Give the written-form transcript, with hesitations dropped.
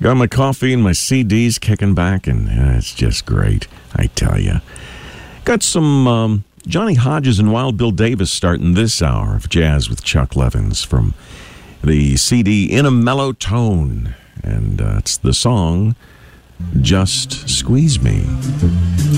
Got my coffee and my CDs kicking back, and it's just great, I tell you. Got some Johnny Hodges and Wild Bill Davis starting this hour of Jazz with Chuck Levins from the CD In a Mellow Tone. And it's the song Just Squeeze Me.